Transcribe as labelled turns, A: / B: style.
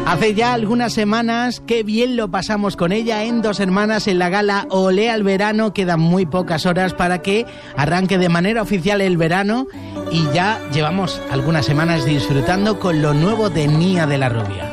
A: Hace ya algunas semanas, qué bien lo pasamos con ella en Dos Hermanas en la gala Olé al Verano. Quedan muy pocas horas para que arranque de manera oficial el verano y ya llevamos algunas semanas disfrutando con lo nuevo de Nia de la Rubia.